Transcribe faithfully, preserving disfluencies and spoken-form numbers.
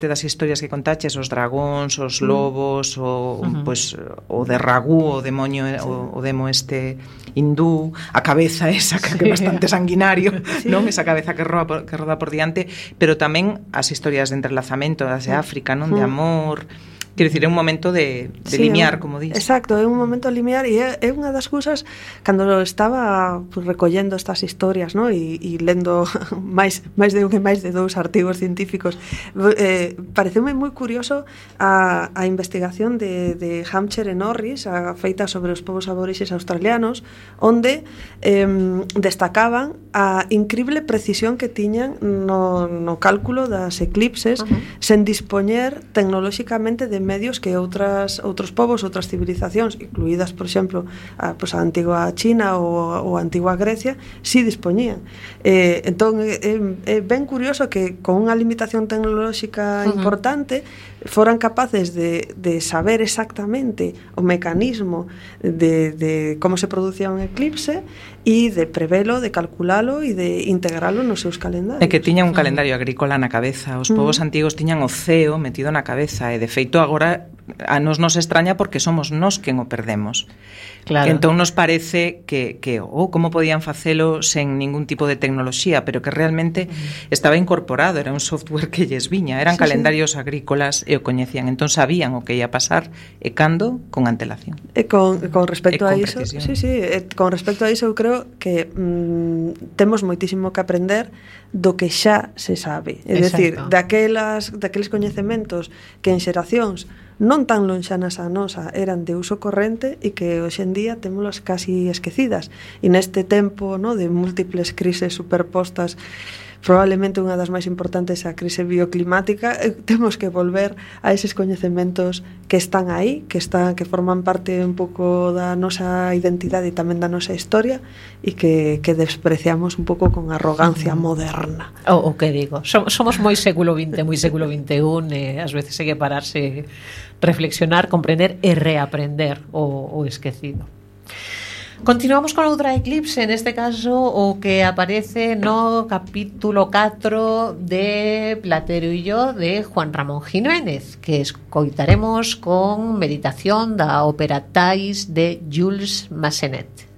das historias que contaches, os dragóns, os lobos, o, uh-huh. pues, o de Ragú, o demonio, sí. o, o demo este hindú, a cabeza esa que é sí. bastante sanguinario, sí. non? Esa cabeza que roda por, que roda por diante, pero tamén as historias de entrelazamento das de África, non? De amor. Quero dicir, é un momento de, de sí, limiar, como dis. Exacto, é un momento de limiar e é, é unha das cousas cando estaba pues, recollendo estas historias, ¿no? e, e lendo máis, máis de un e máis de dous artigos científicos, eh, pareceume moi curioso a, a investigación de, de Hampshire e Norris, a feita sobre os povos aborixes australianos, onde eh, destacaban a increíble precisión que tiñan no, no cálculo das eclipses, uh-huh. sen dispoñer tecnolóxicamente de medios que outras outros povos, outras civilizacións, incluídas, por exemplo, a, pues, a antigua China ou, ou a antigua Grecia, si dispoñían. Eh, entón, é, é ben curioso que con unha limitación tecnolóxica uh-huh. importante foran capaces de, de saber exactamente o mecanismo de, de como se producía un eclipse e de prevelo, de calculalo e de integralo nos seus calendarios. É que tiñan un calendario agrícola na cabeza. Os povos uh-huh. antigos tiñan o ceo metido na cabeza e, de feito, agora a nos nos extraña porque somos nós quen o perdemos. Claro. Que entón nos parece que, que oh, como podían facelo sen ningún tipo de tecnoloxía, pero que realmente uh-huh. estaba incorporado, era un software que lles viña, eran sí, calendarios sí. agrícolas e o coñecían, entón sabían o que ia pasar e cando con antelación. E con, con respecto e con a iso, precisión. sí, sí, e con respecto a iso eu creo que mm, temos moitísimo que aprender do que xa se sabe, é dicir, daquelas daqueles coñecementos que en xeracións non tan lonxanas a nosa eran de uso corrente e que hoxe en día témolas casi esquecidas. E neste tempo, no, de múltiples crises superpostas, probablemente unha das máis importantes é a crise bioclimática, eh, temos que volver a eses coñecementos que están aí, que están que forman parte un pouco da nosa identidade e tamén da nosa historia e que, que despreciamos un pouco con arrogancia moderna. O, o que digo, somos moi século vinte, moi século vinte e un, e ás veces hai que pararse, reflexionar, comprender e reaprender o, o esquecido. Continuamos con outra eclipse, neste caso o que aparece no capítulo catro de Platero e yo de Juan Ramón Jiménez, que escoitaremos con meditación da ópera Thais de Jules Massenet.